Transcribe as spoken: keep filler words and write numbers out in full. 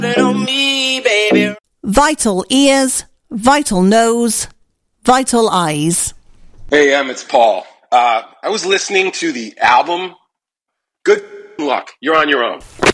On me, baby. Vital ears, vital nose, vital eyes. Hey, Em, it's Paul. Uh, I was listening to the album. Good luck. You're on your own.